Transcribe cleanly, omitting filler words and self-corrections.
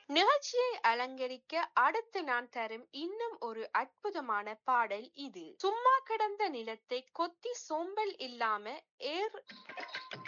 நிகழ்ச்சியை அலங்கரிக்க அடுத்து நான் தரும் இன்னும் ஒரு அற்புதமான பாடல் இது. சும்மா கிடந்த நிலத்தை கொத்தி சோம்பல் இல்லாம ஏர்